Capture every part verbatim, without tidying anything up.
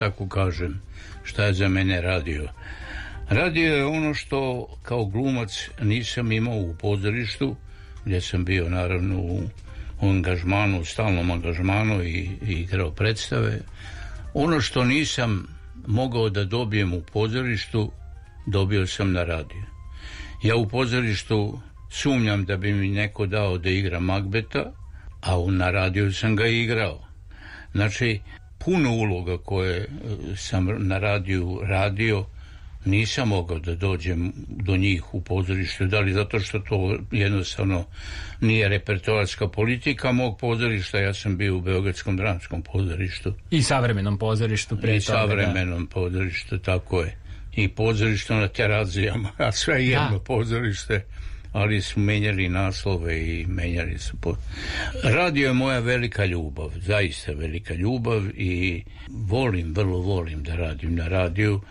tako kažem, šta je za mene radio. Radio je ono što kao glumac nisam imao u pozorištu, gdje sam bio naravno u, u angažmanu, u stalnom angažmanu i, i igrao predstave. Ono što nisam mogao da dobijem u pozorištu, dobio sam na radiju. Ja u pozorištu sumnjam da bi mi neko dao da igra Makbeta, a na radiju sam ga igrao. Znači, puno uloga koje sam na radiju radio, nisam mogao da dođem do njih u pozorištu. Da li zato što to jednostavno nije repertoarska politika mog pozorišta, ja sam bio u Beogradskom dramskom pozorištu. I savremenom pozorištu pre I toga. I savremenom da. pozorištu, tako je. I pozorištu na Terazijama, a sve jedno da. pozorište, ali su menjali naslove i menjali su... Po... Radio je moja velika ljubav, zaista velika ljubav i volim, vrlo volim da radim na radiju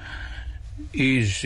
iz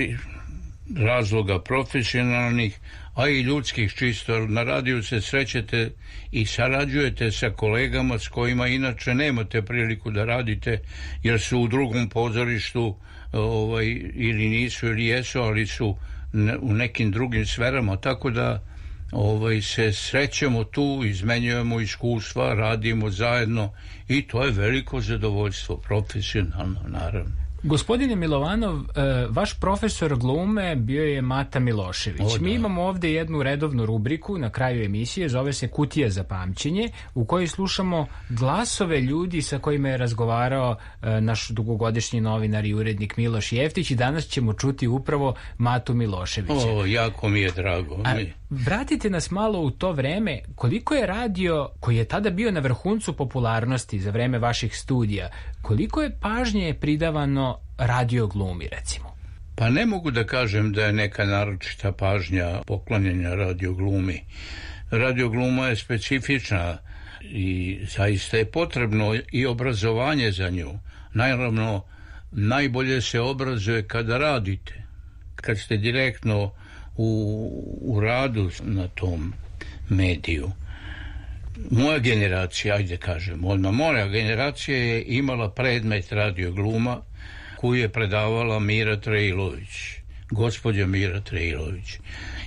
razloga profesionalnih, a i ljudskih čisto. Na radiju se srećete i sarađujete sa kolegama s kojima inače nemate priliku da radite, jer su u drugom pozorištu ovaj, ili nisu ili jesu, ali su u nekim drugim sferama, tako da ovaj, se srećemo tu, izmenjujemo iskustva, radimo zajedno i to je veliko zadovoljstvo, profesionalno naravno. Gospodine Milovanov, vaš profesor glume bio je Mata Milošević. O, Mi imamo ovdje jednu redovnu rubriku na kraju emisije, zove se Kutija za pamćenje, u kojoj slušamo glasove ljudi sa kojima je razgovarao naš dugogodišnji novinar i urednik Miloš Jeftić i danas ćemo čuti upravo Matu Miloševića. O, jako mi je drago. A, vratite nas malo u to vreme. Koliko je radio, koji je tada bio na vrhuncu popularnosti za vreme vaših studija, koliko je pažnje pridavano radio glumi, recimo? Pa ne mogu da kažem da je neka naročita pažnja poklonjenja radio glumi. Radio gluma je specifična i zaista je potrebno i obrazovanje za nju. Naravno, najbolje se obrazuje kada radite, kad ste direktno u, u radu na tom mediju. Moja generacija, ajde kažem, odmah, moja generacija je imala predmet radio gluma koju je predavala Mira Trailović, gospođa Mira Trailović.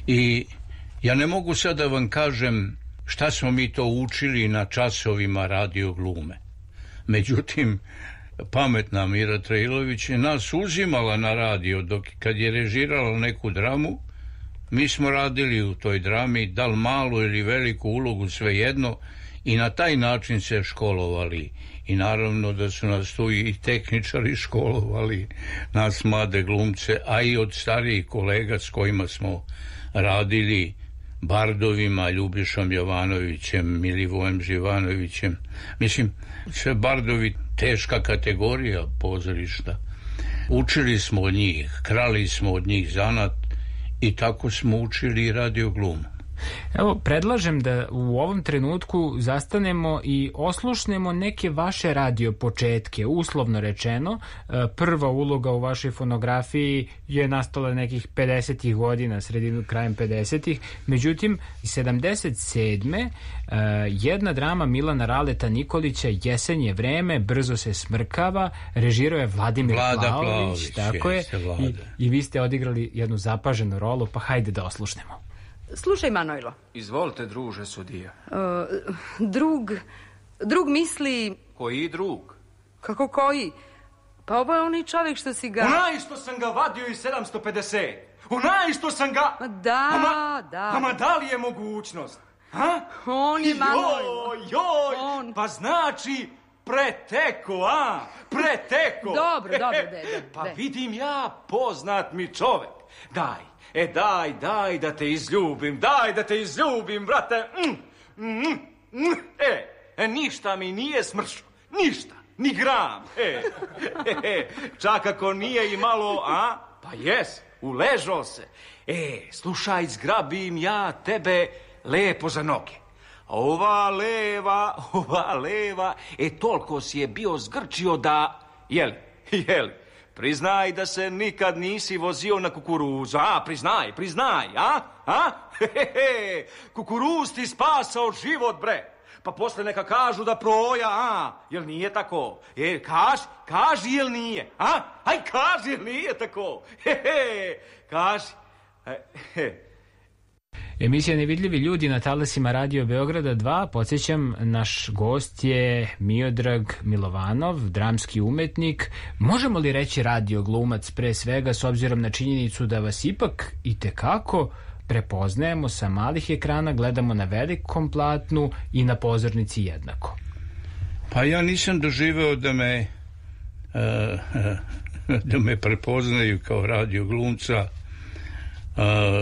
I ja ne mogu sad da vam kažem šta smo mi to učili na časovima radio glume. Međutim, pametna Mira Trailović je nas uzimala na radio, dok kad je režirala neku dramu, mi smo radili u toj drami, da li malu ili veliku ulogu, svejedno, i na taj način se školovali. I naravno da su nas tu i tehničari školovali, nas mlade glumce, a i od starijih kolega s kojima smo radili, bardovima, Ljubišom Jovanovićem, Milivojem Živanovićem. Mislim, sve bardovi, teška kategorija pozorišta. Učili smo od njih, krali smo od njih zanat i tako smo učili radio glumu. Evo, predlažem da u ovom trenutku zastanemo i oslušnemo neke vaše radio početke. Uslovno rečeno, prva uloga u vašoj fonografiji je nastala nekih pedesetih godina, sredinu krajem pedesetih. Međutim, sedamdeset sedme jedna drama Milana Raleta Nikolića, Jesen je vreme, brzo se smrkava, režirao je Vladimir Vlada Plaović, Plaović, tako je, i, i vi ste odigrali jednu zapaženu rolu, pa hajde da oslušnemo. Slušaj, Manojlo. Izvolite, druže sudija. Uh, drug, drug misli... Koji drug? Kako koji? Pa ovo je onaj čovjek što si ga... Onaj što sam ga vadio iz sedamsto pedeset. Onaj što sam ga... Ma da, ama, da. Ama da li je mogućnost? Ha? On je Manojlo. Joj, joj, On. Pa znači... Preteko, a? Preteko. Dobro, dobro, de, de, Pa de. vidim ja, poznat mi čovek. Daj, e daj, daj da te izljubim, daj da te izljubim, brate. Mm, mm, mm, e, e, ništa mi nije smršo, ništa, ni gram. E, e, e, čak ako nije i malo, a? Pa jes, uležo se. E, slušaj, zgrabim ja tebe lepo za noge. Ova leva, ova leva, e toliko si je bio zgrčio da, jeli, jeli, priznaj da se nikad nisi vozio na kukuruzu, a, priznaj, priznaj, a, a, he, he, he, kukuruz ti spasao život, bre, pa posle neka kažu da proja, a? Jel nije tako? E, kaži, kaži jel nije, a? Aj, kaži jel nije tako? He, he, kaži. E, he. Emisija Nevidljivi ljudi na talasima Radio Beograda dva. Podsjećam, naš gost je Miodrag Milovanov, dramski umetnik. Možemo li reći radio glumac pre svega, s obzirom na činjenicu da vas ipak i tekako prepoznajemo sa malih ekrana, gledamo na velikom platnu i na pozornici jednako? Pa ja nisam doživeo da me uh, da me prepoznaju kao radio glumca Uh,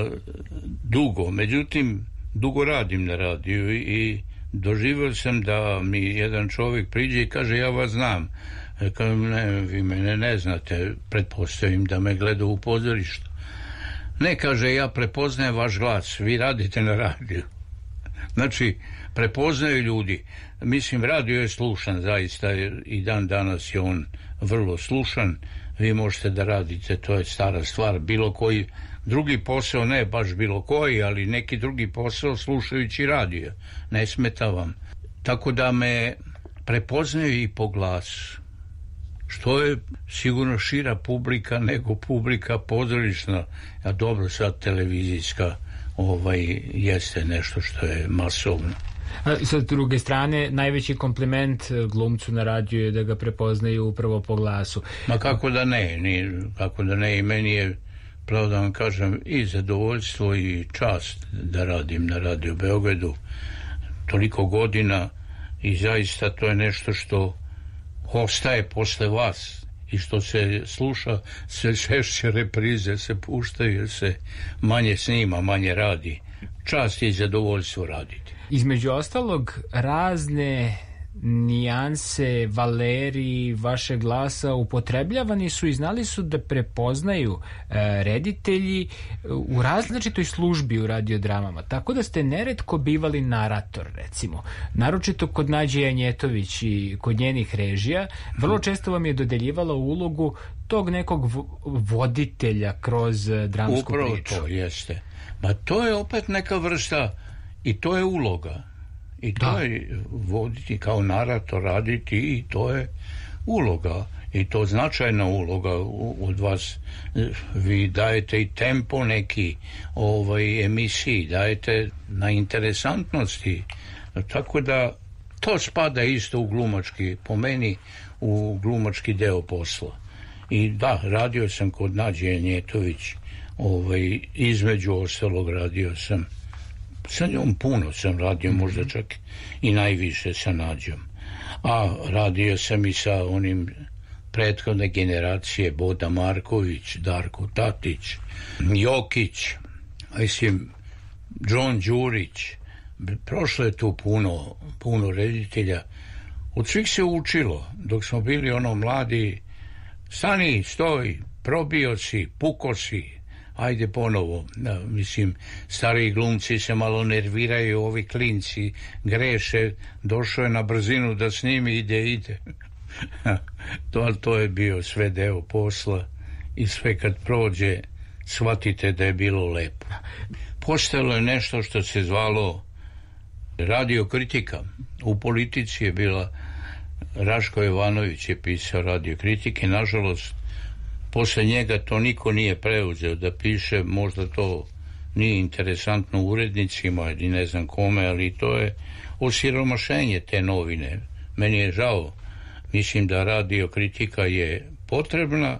dugo, međutim dugo radim na radiju i, i doživio sam da mi jedan čovjek priđe i kaže ja vas znam. Kažem, ne, vi mene ne znate, pretpostavim da me gleda u pozorištu. Ne, kaže, ja prepoznajem vaš glas, vi radite na radiju. Znači, prepoznaju ljudi. Mislim, radio je slušan zaista i dan danas je on vrlo slušan. Vi možete da radite, to je stara stvar, bilo koji drugi posao, ne baš bilo koji, ali neki drugi posao slušajući radio, ne smeta vam. Tako da me prepoznaju i po glasu, što je sigurno šira publika nego publika pozorišna, a dobro sad televizijska ovaj, jeste nešto što je masovno. A sa druge strane, najveći kompliment glumcu na radiju je da ga prepoznaju upravo po glasu. Ma kako da ne, ni, kako da ne, i meni je, pravo da vam kažem, i zadovoljstvo i čast da radim na Radio Beogradu toliko godina i zaista to je nešto što ostaje posle vas i što se sluša, sve češće reprize se puštaju jer se manje snima, manje radi. Čast i zadovoljstvo raditi. Između ostalog, razne nijanse, valeri vašeg glasa upotrebljavani su i znali su da prepoznaju e, reditelji u različitoj službi u radiodramama, tako da ste neretko bivali narator, recimo, naročito kod Nađe Janjetović i kod njenih režija. Vrlo često vam je dodeljivala ulogu tog nekog voditelja kroz dramsku Upravo priču. To jeste. Ma to je opet neka vrsta i to je uloga. I to da. je voditi kao narator, raditi i to je uloga. I to značajna uloga od vas. Vi dajete i tempo neki ovaj, emisiji, dajete na interesantnosti. Tako da to spada isto u glumački, po meni, u glumački deo posla. I da, radio sam kod Nađe Janjetović, ovaj, između ostalog radio sam sa njom, puno sam radio, možda čak i najviše sa Nađom. A radio sam i sa onim prethodne generacije, Boda Marković, Darko Tatić, Jokić, mislim, John Đurić. Prošlo je tu puno, puno reditelja. Od svih se učilo. Dok smo bili ono mladi, stani, stoj, probio si, puko si, ajde ponovo. Da, mislim, stariji glumci se malo nerviraju, ovi klinci greše, došao je na brzinu da snimi, ide, ide. to, to je bio sve deo posla i sve kad prođe shvatite da je bilo lepo. Postojalo je nešto što se zvalo radiokritika. U Politici je bila, Raško Jovanović je pisao radiokritike, nažalost posle njega to niko nije preuzeo da piše, možda to nije interesantno urednicima ili ne znam kome, ali to je osiromašenje te novine. Meni je žao, mislim da radiokritika je potrebna,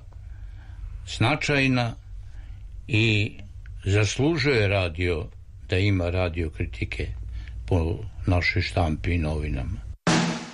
značajna i zaslužuje radio da ima radiokritike po našoj štampi i novinama.